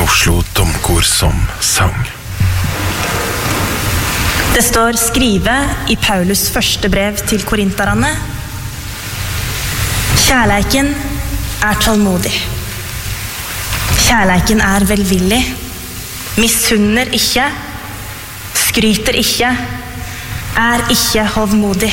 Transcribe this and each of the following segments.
Oslo Domkor som sang. Det står skrivet i Paulus første brev til korinterne. Kjærleiken tålmodig. Kjærleiken velvillig. Misunner ikke. Skryter ikke. Ikke hovmodig.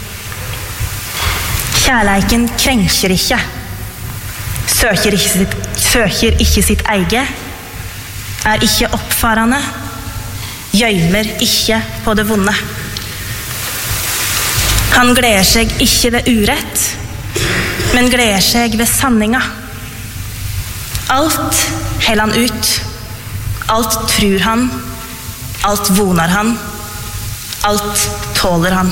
Kjærleiken krenker ikke. Søker ikke sitt eige. Ikke oppfarende. Gjøymer ikke på det vonde. Han gleder seg ikke ved urett, men gleder seg ved sanninga. Alt heller han ut. Alt tror han. Alt vonar han. Alt tåler han.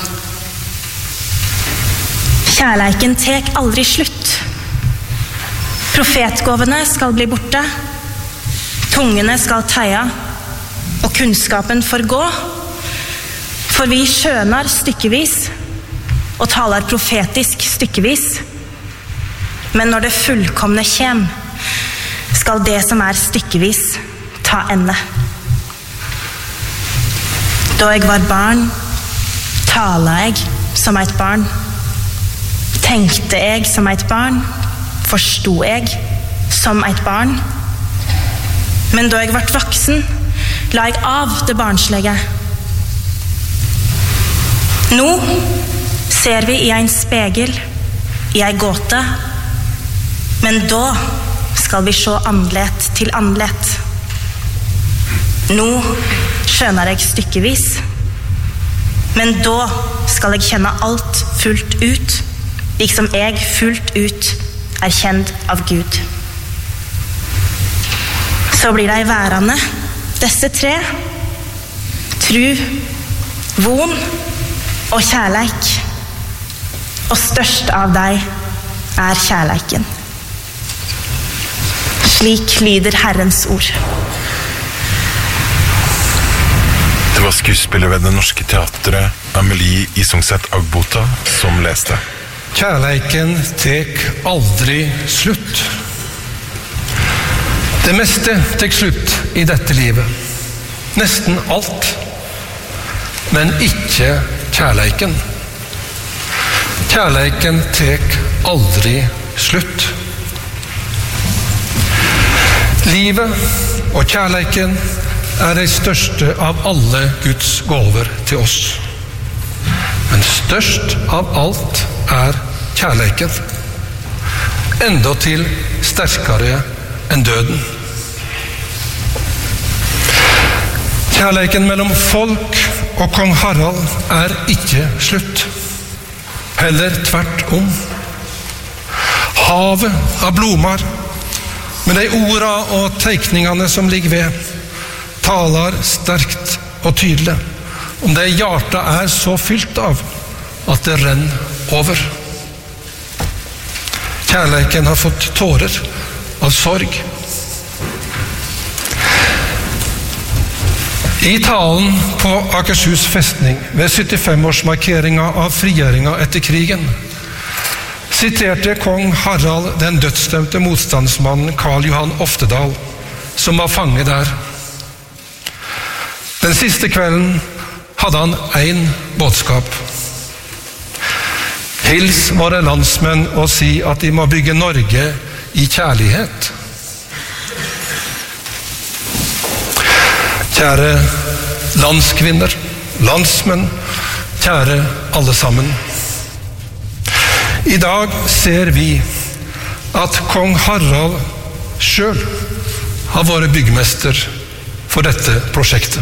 Kjærleiken tek aldri slutt. Profetgåvene skal bli borte. Tungene skal teia. Og kunnskapen forgå. For vi skjønar stykkevis og taler profetisk stykkevis. Men når det fullkomne kjem, skal det som stykkevis ta ende. Da jeg var barn, talte jeg som et barn. Tenkte jeg som et barn, forstod jeg som et barn. Men da jeg ble voksen, la jeg av det barnslige. Nå ser vi i en spegel, i en gåte, men da skal vi se andlet til andlet. Nå skjønner jeg stykkevis, men da skal jeg kjenne alt fullt ut, liksom jeg fullt ut kjent av Gud. Så blir de værende, disse tre: tru, von og kjærleik. Og størst av deg kjærleiken. Slik lyder Herrens ord. Det var skuespiller ved Det Norske Teatret, Amelie Isungset Agbota, som leste. Kjærleiken tek aldri slutt. Det meste tek slutt i dette livet. Nesten alt. Men ikke kjærleiken. Kjærleiken tek aldri slutt. Livet og kjærleiken de største av alle Guds gåver til oss. Men størst av alt kjærleiken. Enda til sterkere enn døden. Kjærleiken mellom folk og kong Harald ikke slutt. Heller tvert om. Havet av blomar, med de orda og teikningene som ligger ved, taler sterkt og tydelig om det hjertet så fylt av at det renner over. Kjærleiken har fått tårer av sorg. I talen på Akershus festning ved 75-årsmarkeringa av frigjøringa etter krigen siterte kong Harald den dødsdømte motstandsmannen Karl Johan Oftedal, som var fange der. Den siste kvelden hadde han en budskap. Hils våre landsmenn og si at de må bygge Norge i kjærlighet. Kjære landskvinner, landsmenn, kjære alle sammen. I dag ser vi at kong Harald selv har vært byggmester for dette prosjektet.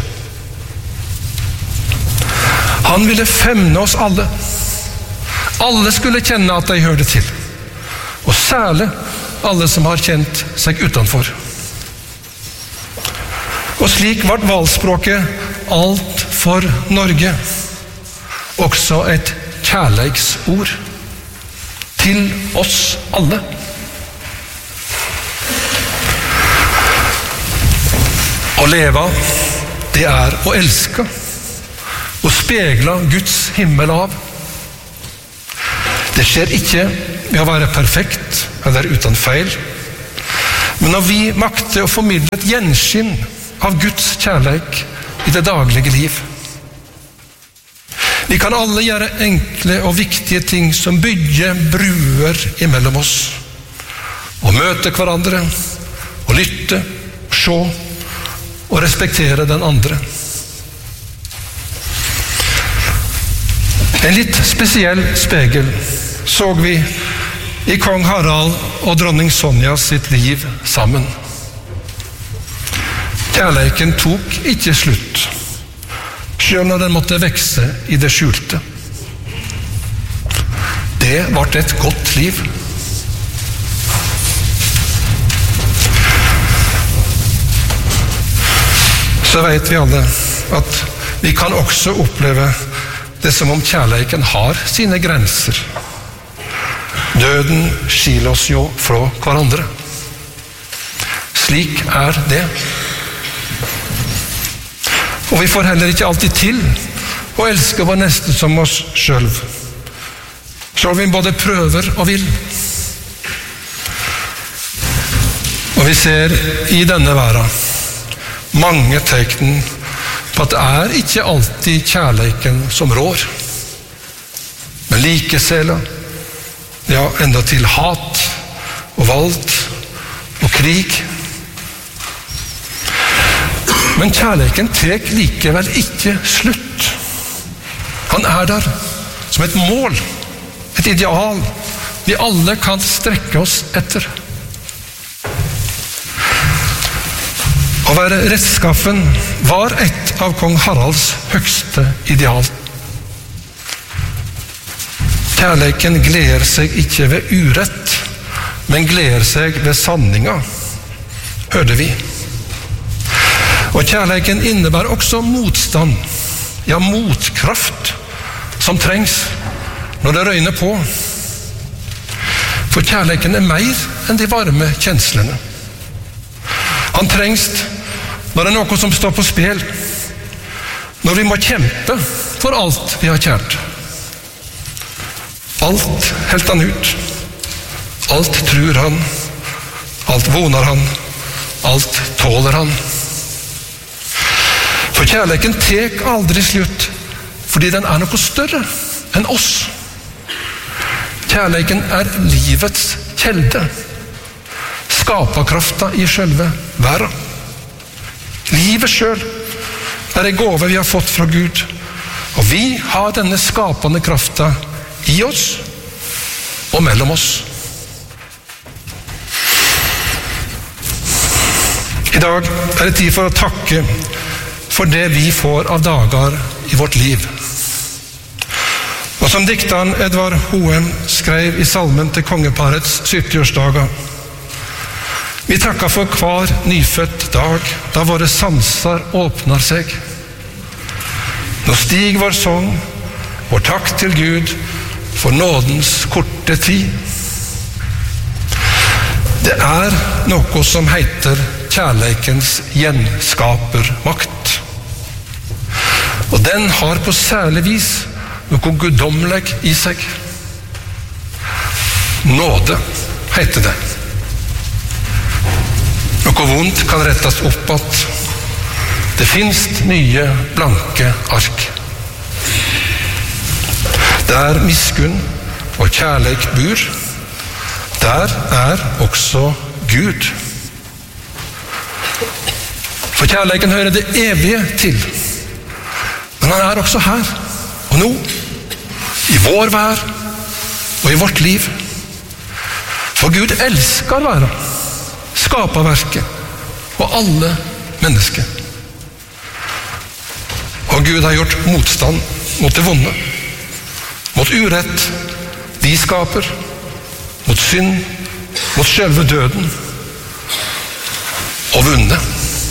Han ville femne oss alle. Alle skulle kjenne at de hørte til. Og særlig alle som har kjent seg utenfor. Og slik ble valgspråket alt for Norge. Også et kjærleiksord til oss alle. Å leve, det å elske. Å spegle Guds himmel av. Det skjer ikke ved å være perfekt eller uten feil, Men når vi makter å formidle et gjenskinn av Guds kjærleik i det daglige liv. Vi kan alle gjøre enkle og viktige ting som bygger bruer imellom oss. Og møte hverandre, og lytte, se og respektere den andre. En litt spesiell spegel så vi i kong Harald og dronning Sonja sitt liv sammen. Kjærleiken tok ikke slutt, selv når den måtte vekse i det skjulte. Det var et godt liv. Så vet vi alle at vi kan også oppleve det som om kjærleiken har sine grenser. Døden skiller oss jo fra hverandre. Slik er det. Og vi får heller ikke alltid til å elske vår neste som oss selv. Selv vi både prøver og vil. Og vi ser i denne verden mange tegn på at det er ikke alltid kjærleiken som rår. Men likesela, ja, enda til hat og vold og krig. Men kjærleiken tek likevel ikke slutt. Han er der som et mål, et ideal vi alle kan strekke oss etter. Å være rettskaffen var et av kong Haralds høgste ideal. Kjærleiken gleder seg ikke ved urett, men gleder seg ved sanninga, hørte vi. Og kjærleiken innebærer også motstand, ja, motkraft, som trengs når det røyner på. For kjærleiken er mer enn de varme kjenslene. Han trengs når det er noe som står på spill, når vi må kjempe for alt vi har kjært. Alt helt han ut. Alt tror han. Alt voner han. Alt tåler han. For kjærleiken tek aldri slutt, fordi den er noe større enn oss. Kjærleiken er livets kjelde. Skaperkrafta i selve verden. Livet selv er en gåve vi har fått fra Gud, og vi har denne skapende krafta i oss og mellom oss. I dag er det tid for å takke for det vi får av dager i vårt liv. Og som dikteren Edvard Hoem skrev i salmen til kongeparets 70-årsdager: Vi takker for hver nyfødt dag, da våre sanser åpner seg. Nå stig vår sang, vår takk til Gud, for nådens korte tid. Det er noe som heter kjærleikens gjenskapermakt. Og den har på særlig vis noe guddommelig i seg. Nåde heter det. Noe vondt kan rettes opp at det finnes nye blanke ark. Der miskunn og kjærleik bor, der er også Gud. For kjærleiken hører det evige til, men han er også her og nå, i vår vær og i vårt liv. For Gud elsker verden, skaperverket og alle mennesker. Og Gud har gjort motstand mot det vonde, mot urett vi skaper, mot synd, mot selve døden, og vunnet.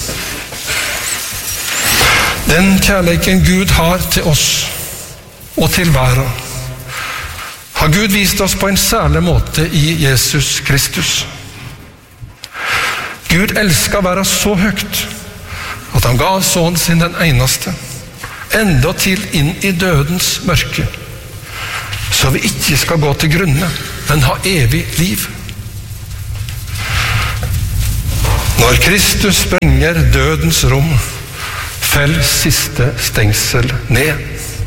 Den kjærleiken Gud har til oss og til verden, har Gud vist oss på en særlig måte i Jesus Kristus. Gud elsker verden så høyt at han ga sønnen sin den eneste, enda til inn i dødens mørke, så vi ikke skal gå til grunne, men ha evig liv. Når Kristus sprenger dødens rom, fell siste stengsel ned.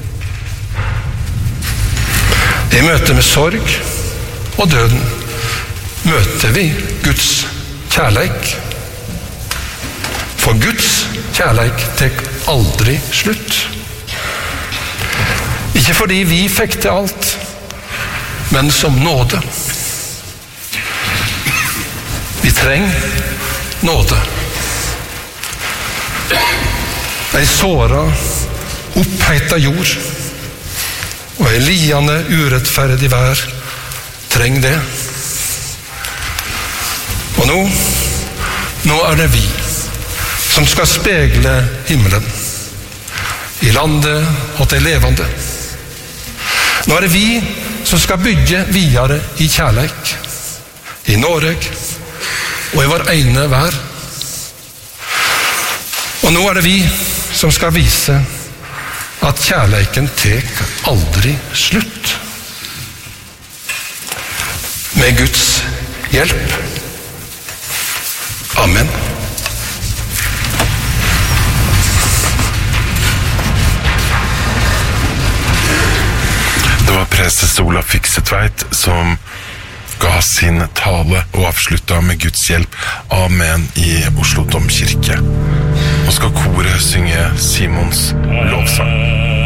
I møte med sorg og døden møter vi Guds kjærleik. For Guds kjærleik tek aldri slutt. Ikke fordi vi fikk til alt, men som nåde. Vi trenger nåde. Ei såra, oppheita jord og ei liende urettferdig vær trenger det. Og nå det vi som skal spegle himmelen i landet og til levende. Nå det vi som skal bygge videre i kjærleik i Norge og i vår ene vær. Og nå det vi som skal vise at kjærleiken tek aldri slutt. Med Guds hjelp. Amen. Det var preses Olav Fiksetveit som ga sin tale og avslutta med Guds hjelp. Amen i Oslo Domkirke. Nå skal koret synge Simons lovsang.